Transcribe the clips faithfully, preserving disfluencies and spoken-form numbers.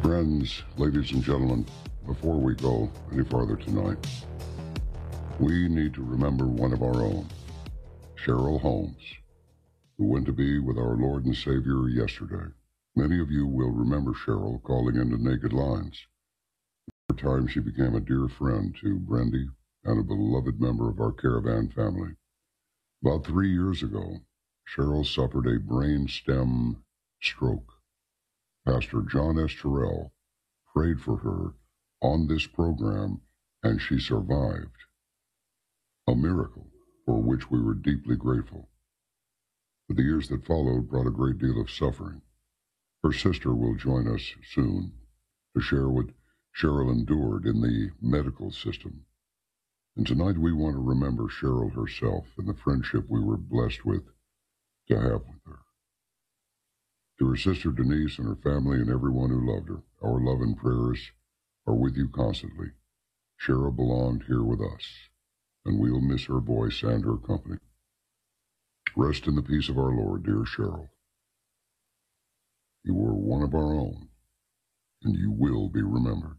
Friends, ladies and gentlemen, before we go any farther tonight, we need to remember one of our own, Cheryl Holmes, who went to be with our Lord and Savior yesterday. Many of you will remember Cheryl calling into Naked Lines. Over time, she became a dear friend to Brendy and a beloved member of our caravan family. About three years ago, Cheryl suffered a brain stem stroke. Pastor John S. Terrell prayed for her on this program, and she survived. A miracle for which we were deeply grateful. But the years that followed brought a great deal of suffering. Her sister will join us soon to share what Cheryl endured in the medical system. And tonight we want to remember Cheryl herself and the friendship we were blessed with to have with her. To her sister Denise and her family and everyone who loved her, our love and prayers are with you constantly. Cheryl belonged here with us, and we'll miss her voice and her company. Rest in the peace of our Lord, dear Cheryl. You were one of our own, and you will be remembered.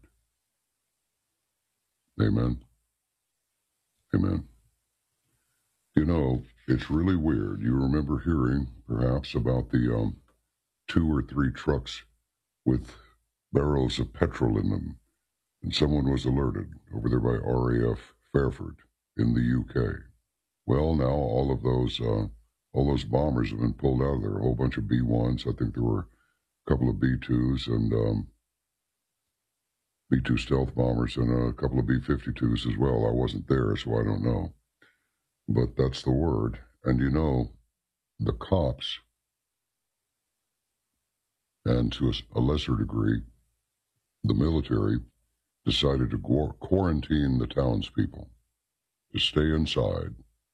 Amen. Amen. You know, it's really weird. You remember hearing, perhaps, about the um, two or three trucks with barrels of petrol in them, and someone was alerted over there by R A F Fairford in the U K. Well, now all of those uh, all those bombers have been pulled out of there. A whole bunch of B ones. I think there were a couple of B twos and um, B two stealth bombers and a couple of B fifty-twos as well. I wasn't there, so I don't know. But that's the word. And you know, the cops, and to a lesser degree, the military, decided to quarantine the townspeople, to stay inside.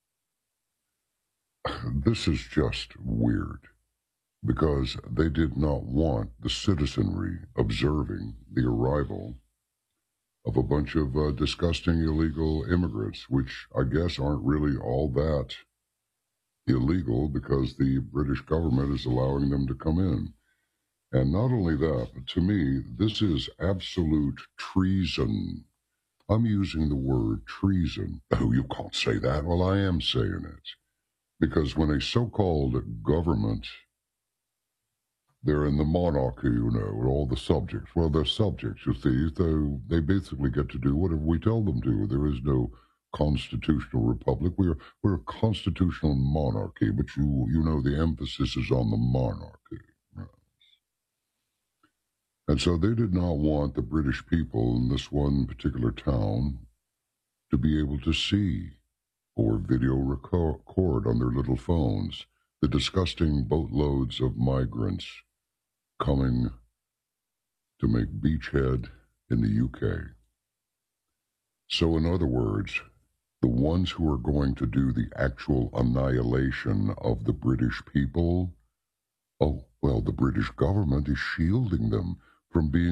This is just weird, because they did not want the citizenry observing the arrival of a bunch of uh, disgusting illegal immigrants, which I guess aren't really all that illegal because the British government is allowing them to come in. And not only that, but to me, this is absolute treason. I'm using the word treason. Oh, you can't say that. Well, I am saying it. Because when a so-called government, they're in the monarchy, you know, all the subjects. Well, they're subjects, you see, so they basically get to do whatever we tell them to. There is no constitutional republic. We're we're a constitutional monarchy, but you you know the emphasis is on the monarchy. And so they did not want the British people in this one particular town to be able to see or video record on their little phones the disgusting boatloads of migrants coming to make beachhead in the U K. So in other words, the ones who are going to do the actual annihilation of the British people, oh, well, the British government is shielding them from being